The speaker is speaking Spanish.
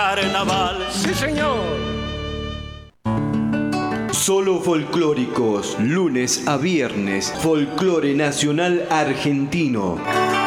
carnaval. ¡Sí, señor! Solo folclóricos, lunes a viernes, folclore nacional argentino.